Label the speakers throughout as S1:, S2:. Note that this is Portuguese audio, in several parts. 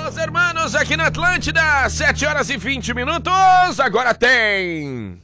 S1: Los hermanos aqui na Atlântida, 7 horas e 20 minutos, agora tem...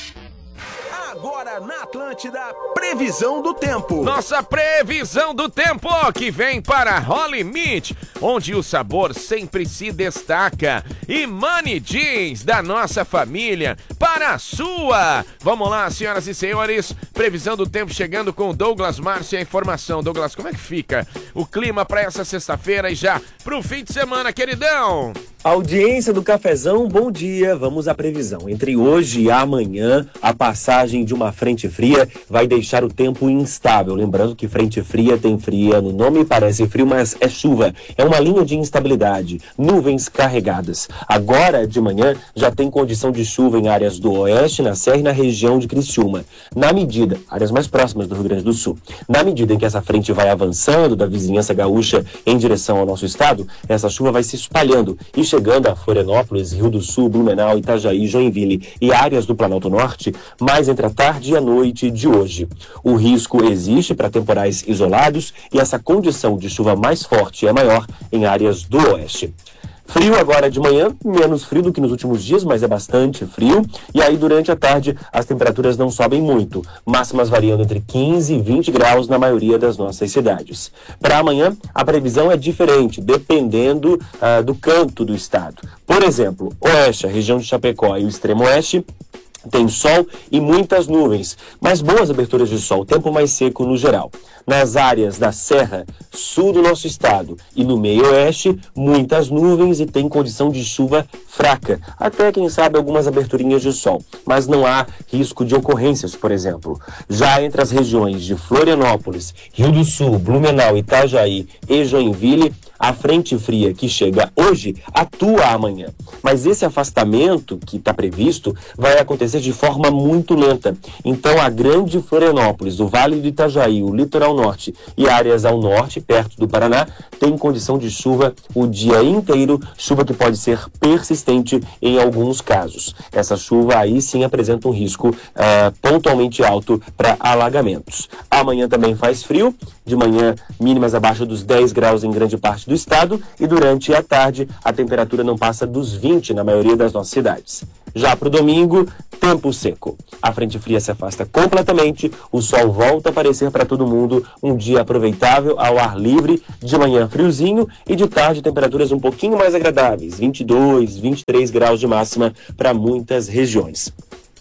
S2: Agora na Atlântida, previsão do tempo.
S1: Nossa previsão do tempo que vem para Holy Meat, onde o sabor sempre se destaca. E Money Jeans, da nossa família, para a sua. Vamos lá, senhoras e senhores, previsão do tempo chegando com o Douglas Márcio. A informação, Douglas, como é que fica o clima para essa sexta-feira e já pro fim de semana, queridão?
S3: Audiência do Cafezão, bom dia. Vamos à previsão. Entre hoje e amanhã, a passagem de uma frente fria vai deixar o tempo instável. Lembrando que frente fria tem fria no nome, parece frio, mas é chuva. É uma linha de instabilidade, nuvens carregadas. Agora, de manhã, já tem condição de chuva em áreas do oeste, na Serra e na região de Criciúma. Na medida, áreas mais próximas do Rio Grande do Sul. Na medida em que essa frente vai avançando da vizinhança gaúcha em direção ao nosso estado, essa chuva vai se espalhando e chegando a Florianópolis, Rio do Sul, Blumenau, Itajaí, Joinville e áreas do Planalto Norte, mais entre a tarde e a noite de hoje. O risco existe para temporais isolados e essa condição de chuva mais forte é maior em áreas do oeste. Frio agora de manhã, menos frio do que nos últimos dias, mas é bastante frio. E aí, durante a tarde, as temperaturas não sobem muito. Máximas variando entre 15 e 20 graus na maioria das nossas cidades. Para amanhã, a previsão é diferente, dependendo do canto do estado. Por exemplo, oeste, a região de Chapecó e o extremo oeste, tem sol e muitas nuvens, mas boas aberturas de sol, tempo mais seco no geral. Nas áreas da Serra, sul do nosso estado e no meio-oeste, muitas nuvens e tem condição de chuva fraca. Até, quem sabe, algumas aberturinhas de sol, mas não há risco de ocorrências, por exemplo. Já entre as regiões de Florianópolis, Rio do Sul, Blumenau, Itajaí e Joinville, a frente fria que chega hoje atua amanhã. Mas esse afastamento que está previsto vai acontecer de forma muito lenta. Então a grande Florianópolis, o Vale do Itajaí, o Litoral Norte e áreas ao norte, perto do Paraná, tem condição de chuva o dia inteiro, chuva que pode ser persistente em alguns casos. Essa chuva aí sim apresenta um risco pontualmente alto para alagamentos. Amanhã também faz frio, de manhã mínimas abaixo dos 10 graus em grande parte do estado e durante a tarde a temperatura não passa dos 20 na maioria das nossas cidades. Já para o domingo, tempo seco. A frente fria se afasta completamente, o sol volta a aparecer para todo mundo, um dia aproveitável ao ar livre, de manhã friozinho e de tarde temperaturas um pouquinho mais agradáveis, 22, 23 graus de máxima para muitas regiões.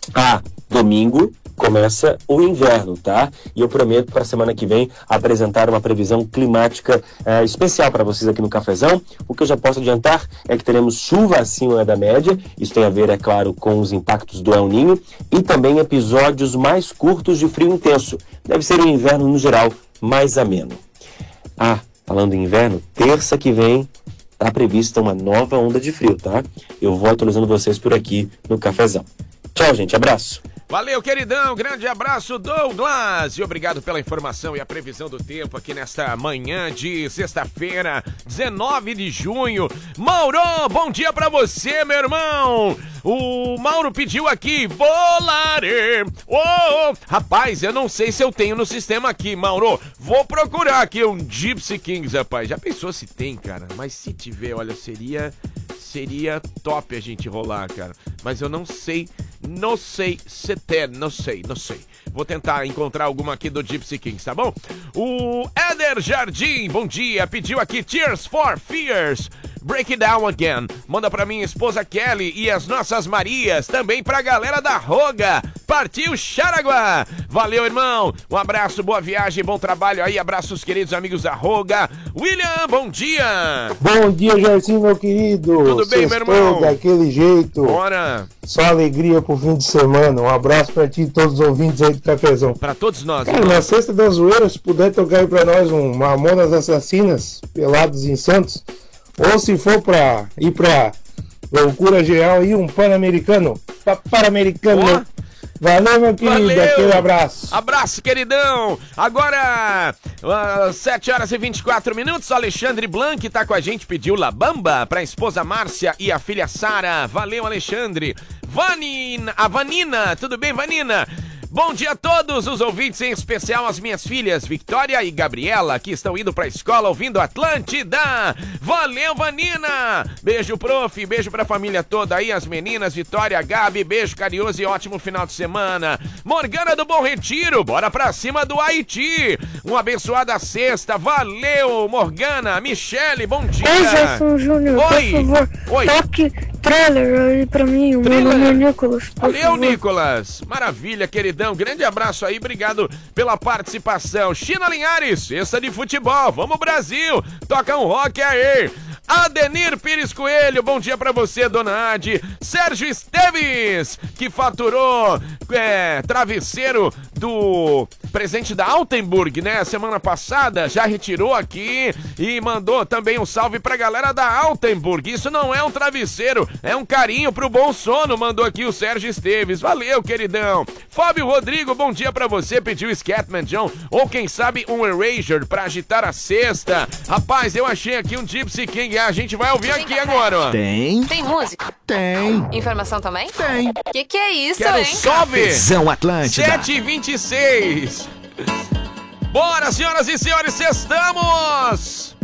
S3: Domingo começa o inverno, tá? E eu prometo para a semana que vem apresentar uma previsão climática especial para vocês aqui no Cafezão. O que eu já posso adiantar é que teremos chuva acima da média, isso tem a ver, é claro, com os impactos do El Niño, e também episódios mais curtos de frio intenso. Deve ser um inverno, no geral, mais ameno. Falando em inverno, terça que vem está prevista uma nova onda de frio, tá? Eu vou atualizando vocês por aqui no Cafezão. Tchau, gente. Abraço.
S1: Valeu, queridão, grande abraço, Douglas, e obrigado pela informação e a previsão do tempo aqui nesta manhã de sexta-feira, 19 de junho. Mauro, bom dia pra você, meu irmão. O Mauro pediu aqui, Volare. Rapaz, eu não sei se eu tenho no sistema aqui, Mauro. Vou procurar aqui um Gypsy Kings, rapaz. Já pensou se tem, cara? Mas se tiver, olha, seria top a gente rolar, cara. Mas eu não sei se tem, não sei. Vou tentar encontrar alguma aqui do Gypsy Kings, tá bom? O Éder Jardim, bom dia, pediu aqui Tears for Fears, Break It Down Again. Manda pra minha esposa Kelly e as nossas Marias, também pra galera da Roga. Partiu Xaraguá. Valeu, irmão. Um abraço, boa viagem, bom trabalho aí. Abraços, queridos amigos da Roga. William, bom dia.
S4: Bom dia, Jairzinho, meu querido.
S1: Tudo bem, meu irmão?
S4: Daquele jeito.
S1: Bora.
S4: Só alegria pro fim de semana. Um abraço pra ti e todos os ouvintes aí do Cafezão.
S1: Pra todos nós.
S4: Cara, na sexta da zoeira, se puder tocar aí pra nós um Mamonas Assassinas, Pelados em Santos. Ou se for pra ir pra loucura geral aí, um Pan-Americano. Pan-Americano. Valeu, meu querido.
S1: Valeu.
S4: Aquele abraço.
S1: Abraço, queridão. Agora, 7 horas e 24 minutos. O Alexandre Blanc tá com a gente, pediu La Bamba pra esposa Márcia e a filha Sara. Valeu, Alexandre. A Vanina, tudo bem, Vanina? Bom dia a todos os ouvintes, em especial as minhas filhas Victoria e Gabriela, que estão indo pra escola ouvindo Atlântida. Valeu, Vanina! Beijo, prof, beijo pra família toda aí, as meninas, Vitória, Gabi, beijo carinhoso e ótimo final de semana. Morgana do Bom Retiro, bora pra cima do Haiti. Uma abençoada sexta, valeu, Morgana. Michele, bom dia.
S5: Oi, Gerson Júnior,
S1: Oi.
S5: por favor,
S1: Oi.
S5: toque trailer aí pra mim, o meu nome é Nicolas, por
S1: Valeu,
S5: favor.
S1: Nicolas. Maravilha, queridão. Grande abraço aí, obrigado pela participação. China Linhares, sexta de futebol. Vamos, Brasil. Toca um rock aí. Adenir Pires Coelho, bom dia pra você, dona Adi. Sérgio Esteves, que faturou travesseiro do presente da Altenburg, né? Semana passada, já retirou aqui e mandou também um salve pra galera da Altenburg. Isso não é um travesseiro, é um carinho pro bom sono, mandou aqui o Sérgio Esteves. Valeu, queridão. Fábio Rodrigo, bom dia pra você, pediu Scatman John, ou quem sabe um Erasure pra agitar a cesta. Rapaz, eu achei aqui um Gypsy King, a gente vai ouvir aqui agora, ó.
S2: Tem.
S6: Tem música?
S2: Tem.
S6: Informação também?
S2: Tem.
S6: Que é isso,
S1: Quero
S6: hein?
S1: só ver.
S2: Visão Atlântida.
S1: 7h26. Bora, senhoras e senhores, estamos!